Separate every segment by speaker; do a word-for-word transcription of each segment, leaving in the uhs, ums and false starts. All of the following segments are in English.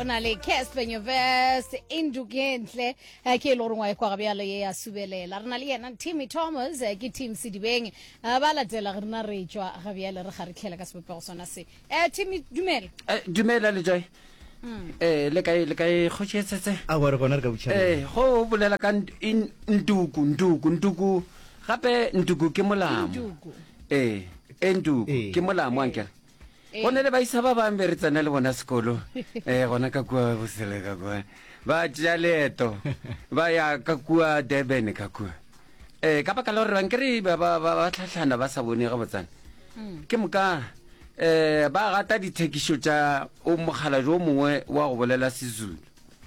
Speaker 1: na le Casper Nyovest indukenhle ke lo rongwa kwa gabyalo ye ya subelela rena le yena Timmy Thomas ke team Sidibeng ba la tela rena re tswa gabyalo re garitlhela ka sebopego sona se eh Timmy dumela
Speaker 2: eh dumela le joy eh le kae le kae khotshetse
Speaker 3: a wa re gona re ka butšha
Speaker 2: eh go bolela ka ntuku ntuku ntuku gape ntuku ke molamo eh entuku ke molamo ankere gone le ba isa ba bang be re tsena le bona sekolo eh gona ka kua bosele ka kua ba tša leeto ba ya ka kua Durban ka kua eh ka baka la gore bankere ba ba tlhatlhana ba sa bone ga botsana ke moka eh ba gata dithekišo tša o mogala jo mongwe wa go bolela Sezulu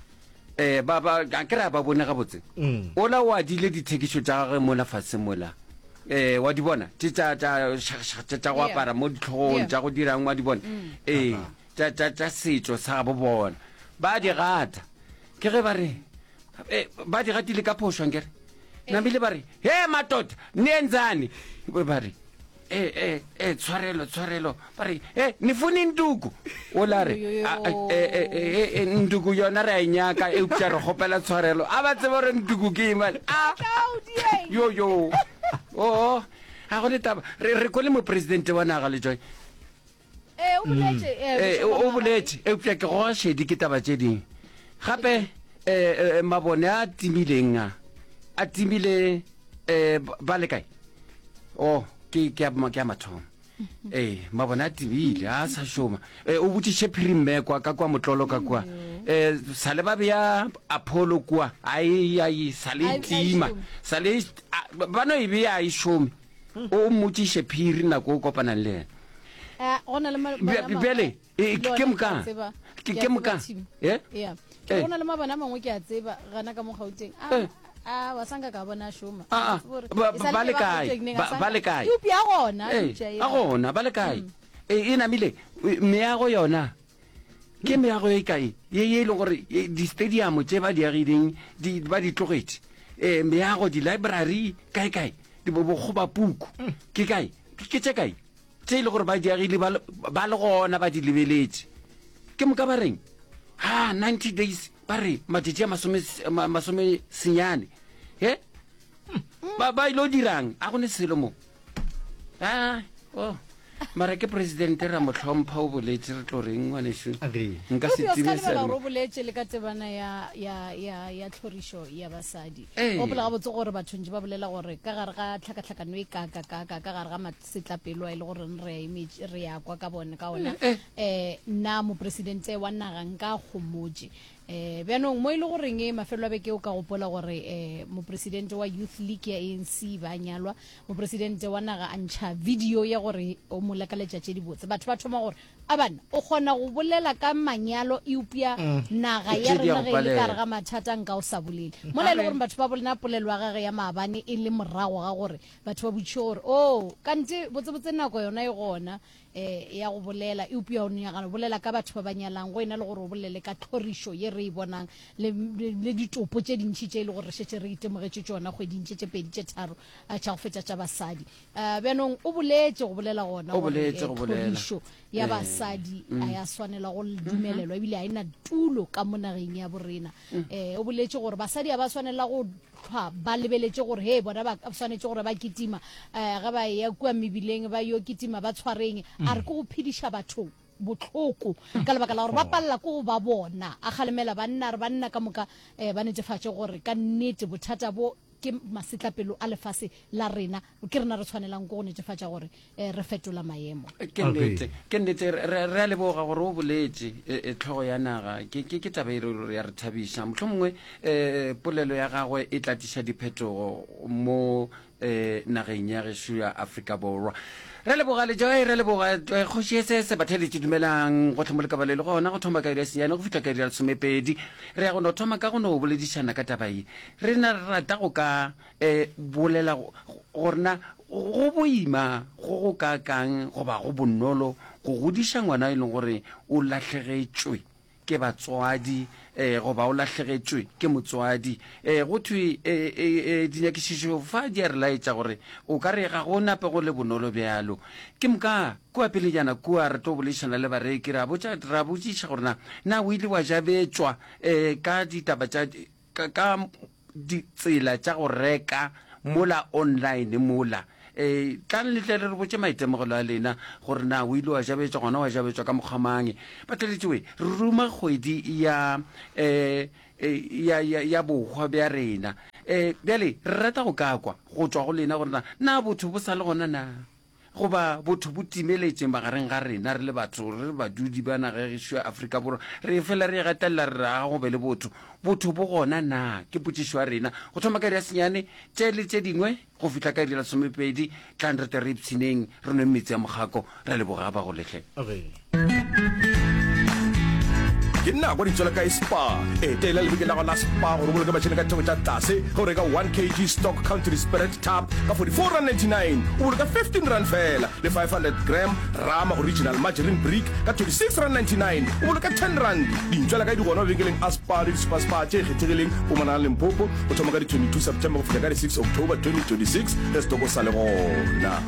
Speaker 2: eh ba ba kera ba bone ga botse o la wa dile dithekišo tša gagwe mo la fase mola eh wa di bona tsa tsa tsa go apara mo ditlhogong tsa go dirang wa di bona eh tsa tsa tsa setso sa bo bona ba di gata ke ge ba re eh ba di gatile ka phosho ngere nabile ba re he matota nenzani ba re eh eh eh tshwarelo tshwarelo ba re eh ni funi ntuku o la re eh eh ntuku yona re inyaka e upša re gopela tshwarelo a ba tseba re ntuku ke imane a yo yo oh ha go ditaba re re ko le mo president wa naga le joy
Speaker 1: eh o boletse
Speaker 2: eh o boletse e pya ke go shedi ke taba tše ding gape eh mabone a timileng a timile eh ba le kae oh ke ke ma ke mathomo eh mabone a timile a sa shoma eh o butše phirimme kwa ka kwa motlolo ka kwa eh sale ba bya Apollo kwa ai ai sale tima sale bano e bya ai shomi o mutše phiri na go kopana le
Speaker 1: eh ona le
Speaker 2: bele ke mka ke mka eh
Speaker 1: yeah ke ona le mabana mangwe ke a tseba gana ka mo Gauteng ah ah wa sanga ka bona shoma
Speaker 2: ba le kae ba le kae
Speaker 1: you bya gona
Speaker 2: a gona ba le kae e ina mile meago yona ke meago e kae ye ye le gore di stadium tše ba di agileng di ba di tlogetse eh meago di library kae kae di bo go ba puku ke kae ke tše kae tše le gore ba di agile ba le gona ba di lebeletse ke moka ba reng ha ninety days ba re matšatši a masome senyane he ba ba ilo dirang a gone selo mo ah oh mara ke president ra motlhompha o boletse re tlo reng ngwaneso nka se
Speaker 1: tsebisa ro boletse le ka tsebana ya ya ya ya tlhorisho ya basadi o bolela ga botse gore bathonje ba bolela gore ka gare ga tlhakatlhakano e ka ka ka ka gare ga masetlapelo a ile gore re image re ya kwa ka bone ka ona eh na mo president wa naga nka gomotse eh bjanong mo ile gore nge mafelo a beke o ka gopola gore eh mo president wa youth league ya A N C ba nyalwa mo president wa naga a ntsha video ya gore o mo leka letšatše di botse batho ba thoma gore a bana o kgona go bolela ka manyalo eupia naga ya rena ge le ka re ga mathata nka o sa bolele mo le gore batho ba bolena polelo ga ge ya maabane e le morago ga gore batho ba butše gore oh kante botse botse nako yona e gona eh ya go bolela eupia o nya ga bolela ka batho ba banyalang go ina le gore o bolele ka tlhorisho ye re bonang le le ditopo tše dintši tše le gore šetše re itemogetše tsona go dintše tše pedi tše tharo a tša go fetša tša basadi eh bjanong o boletse go bolela gona
Speaker 2: o boletse go bolela
Speaker 1: ya basadi a ya swanela go dumelelwa ebile a ina tulo ka monageng ya borena eh o boletse gore basadi a ba swanela go ba lebeletse gore he bona ba swanetse gore ba kitima eh ga ba ya kwa mebileng ba yo kitima ba tshwareng a re go phediša batho botlhoko ka lebaka la gore ba palla go ba bona a kgalemela banna re banna ka moka eh ba netefatše gore ka nnete bothata bo ke masetlapelo a lefase la rena ke rena re tshwanelang go netefatša gore re fetola maemo
Speaker 2: ke nnete ke nnete re a leboga gore o boletse tlhogo ya naga ke ke taba e re ya re thabiša mohlomongwe um polelo ya gagwe e tlatiša diphetogo mo um nageng ya gešo ya Afrika Borwa re leboga le joy re leboga kgoši se se batheletše dumelang go tlhomo le ka balelo gona go thoma ka iri ya senyane go fitlha ka iri ya lesomepedi re ya go no thoma ka go no boledišana ka taba ye re na re rata go ka um bolela gorena go boima go go ka kang goba go bonolo go godiša ngwana e leng gore o latlhegetšwe ke batswadi eh go ba o lahlegetswe ke motswadi eh go thwe eh dinyakišišo fa di a re laetša gore o ka re ga go nape go le bonolo bjalo ke mka kua pelejana kua re to bolešana le bareki ra botšiša gore na na o ile wa jabetswa um ka ditaba ka ditsela tša go reka mola online mola eh tla letlele re botse maitemogelo a lena gore na o ile wa jabetswa gona wa jabetswa ka mokgamange batleletšwe re ruma kgwedi ya eh ya ya ya bogwa bja rena eh bjale re rata go kakwa go tswa go lena gore na na botho bo sa le gona na goba botho bo timeletse magareng ga rena re le batho re badudi ba nagegišo ya Afrika Borwa re fela re gatelela re ga go be le botho botho bo gona na ke potšišo ya rena go thoma ka di a senyane tše le tše dingwe go fihla ka di la somepedi tlandrete re ipshineng re nwe metsi ya mogako re le boga ba go letlhe
Speaker 3: ke nna go ditswela ka spa e tela le bikela gona spa go boloka matšhene ka theko tša tlase go reka one kilogram stock country spirit tap ka forty-four rand ninety-nine o boloka fifteen rand fela le five hundred gram rama original margarine brick ka twenty-six rand ninety-nine o boloka ten rand dintswela ka di gona bekeleng a spa le super spa tše kgethegileng o mona le Limpopo o thoma ka di twenty-two September go fihla ka di six October twenty twenty-six le stoko sa le gona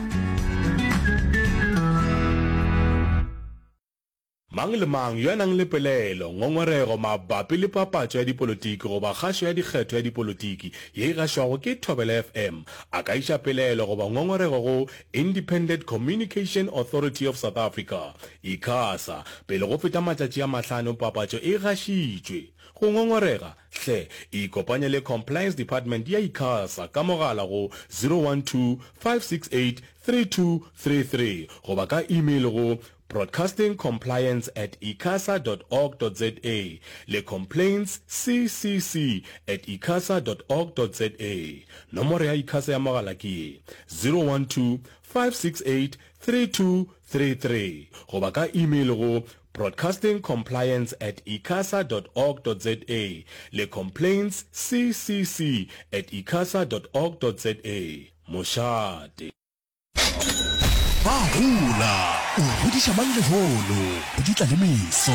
Speaker 3: mang le mang yo a nang le pelelo ngongorego mabapi le papatso ya dipolotiki goba kgašo ya dikgetho ya dipolotiki ye e gašwago ke Thobela F M a ka iša pelelo goba ngongorego go Independent Communication Authority of South Africa ICASA pele go feta matšatši a mahlano papatso e gašitšwe go ngongorega hle ikopanya le Compliance Department ya ICASA ka mogala go zero one two five six eight three two three three goba ka email go broadcasting compliance at icasa dot org dot za le complaints ccc at icasa dot org dot za nomoro ya ICASA ya mogala ke zero one two five six eight three two three three goba ka email go broadcasting compliance at icasa dot org dot za le complaints ccc at icasa dot org dot za mošate
Speaker 4: ba hula o hudisha mang le holo o ditla le meso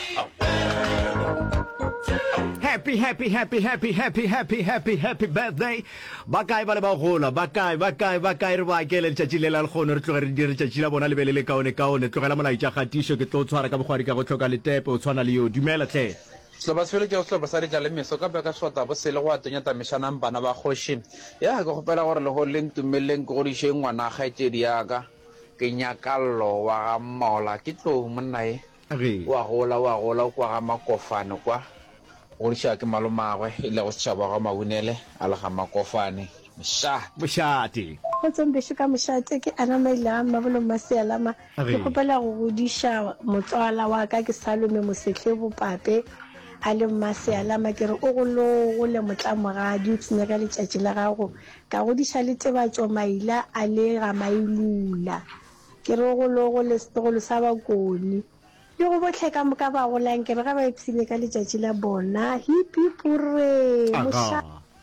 Speaker 5: happy happy happy happy happy happy happy happy birthday bakai ba le ba gola bakai bakai bakai re ba ke le tšatši le la le gone re tlogere di re tšatši la bona le belele kaone kaone tlogela molaitša gatišo ke tlo tshwara ka bogwari ka go tlhoka letepe o tshwana le yo dumela tle
Speaker 6: so ba swele ke o tlo ba sa ditla le meso ka beka swata bo sele go atenya tamishanang bana ba khoshi ya go gopela gore le go leng tumeleng go di sheng ngwana ga tše diaka ke nyakallo wa ga mola ke tlo monnae wa gola wa gola kwa ga makofane kwa go di ke malomagwe ile go tšhaba ga maunele a le ga makofane msha
Speaker 5: mošate
Speaker 7: go tsombe ka mošate ke ana maila mabolo masealama ke gopela go godisha motswala wa ka ke Salome Mosetle bopape a le masealama ke re o go lo go le motlamogadi o tsenya ka letšatši la gago ka godisha le tebatšo maila a le ga mailula ke re go lo go le stolo sa bakoni le go botlhe ka moka ba go lang ke re ga ba ipsile ka letšatši la bona hippie pure
Speaker 5: aga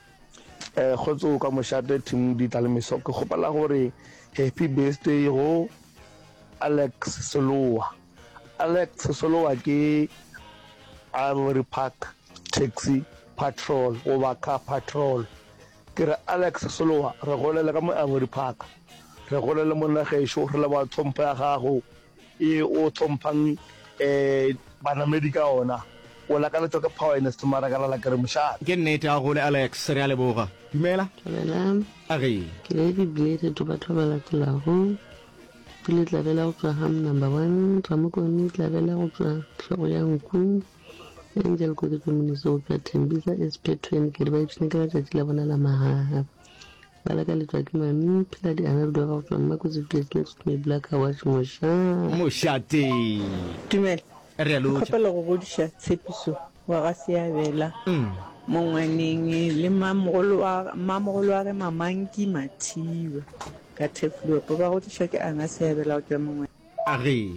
Speaker 8: eh khotso ka mošate team di tla le meso ke gopela gore happy birthday go Alex Solowa Alex Solowa ke Ivory Park taxi patrol over car patrol ke re Alex Solowa re golela ka mo Ivory Park re golela mo nagesho re le ba tlhompha gago e o tlhomphang eh bana medica ona o la ka le tsoka power in stomara ka la ka re mošate
Speaker 5: ke nnete a gole Alex re a leboga dumela
Speaker 9: Thobela
Speaker 5: age
Speaker 9: ke le di blade to batho ba latela go pele tla bela go tswa ham number one tla mo go ni tla bela go tswa tlhogo ya nku Angel go ke community ka Thembisa S P twenty ke ba itse ka tšatši la bona la maha bala ka letwa ke mami phela di ana do ga tswa mma go se business me black watch mosha
Speaker 5: mošate
Speaker 10: dumela
Speaker 5: re a lo
Speaker 10: khopela go godisha tshepiso wa ga seabela mongwaneng le mamogolo wa mamogolo wa re mamanki mathiwa ka teflo ba go tšha ke ana seabela o ke mongwe
Speaker 5: age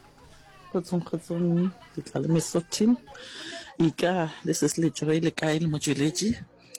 Speaker 10: go tsongkgotsong ke tla le mesotin ika le se se le tšwe le kae le motsweletši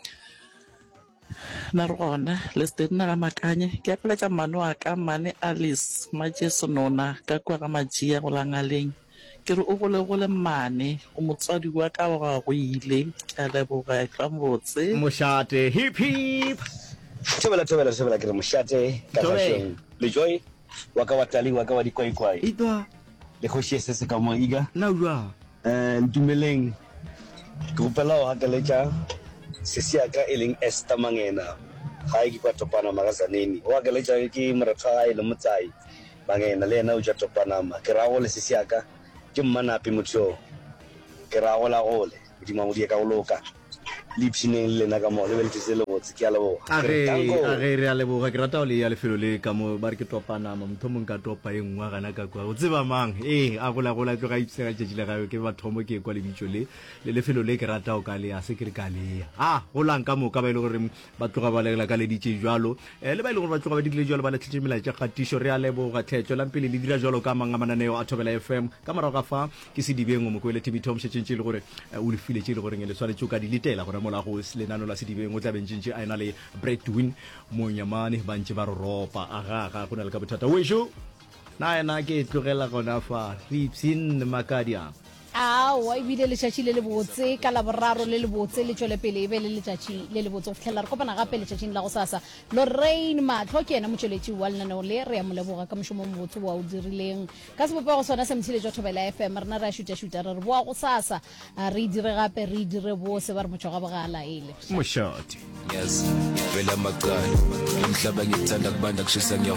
Speaker 10: na rona le se nna ga makanye ke apela tša mano a ka mane Alice Majeso nona ka kwa ga majia go langaleng ke re o gole gole mane o motswadi wa ka wa go ile ka leboga ka motse
Speaker 5: moshate hip hip
Speaker 11: thobela thobela thobela ke re moshate ka fashion le joy wa ka watali wa ka wa dikwaikwai
Speaker 5: itwa
Speaker 11: le khoshi se se ka mo iga
Speaker 5: na jwa
Speaker 11: eh ntumeleng ke gopela o hakaletša se se aka eleng Esther Mangena ga ke kwa topana magazaneni o hakaletša ke moratho a ile motsai Mangena le ena o ja topana ma ke ra go le se se aka ke mmanapi motho ke ra go la gole di mamodi ka go loka lipsineng le na ka mo le beltse le botse ke a leboga
Speaker 5: a re a re re a leboga ke rata o le ya lefelo le ka mo ba re ke topana ma motho mong ka topa e ngwa gana ka kwa o tseba mang eh a gola gola tlo ga itsega tšetšile gae ke bathomo ke kwa le bitšo le le lefelo le ke rata o ka le a se ke re ka le ah golang ka mo ka ba ile gore ba tloga ba lela ka le ditše jwalo eh le ba ile gore ba tloga ba ditile jwalo ba le tšetše mela tša kgatisho re a leboga tletšo la mpele le dira jwalo ka manga mananeo a Thobela F M ka morago ga fa ke se dibeng mo kwele T V Tom tšetše le gore o le file tše le gore le swanetše ka dilitela gore mola go lenano la sedibeng o tla bentšintše a ena le breadwin mo nyamane ba ntše ba re ropa a gaga go na le ka bothata wešo na ena ke tlogela gona fa ripsin makadia
Speaker 1: aowa ebile letšatši le le botse ka laboraro le le botse le tšwele pele e be le letšatši le le botse go fitlhelela re kopana gape letšatšing la go sasa Lorraine Matlho ke ena motšweletši wa lenaneo le re ya moleboga ka mošomo mobotse wa o dirileng ka sebopego sona se motšhiletšo Thobela F M rena re a šuta-šuta re re boa go sasa re dire gape re dire bose ba re motho ga bogala ele
Speaker 5: moshati
Speaker 12: yes vela makala umhlaba ngithanda kubanda kushisa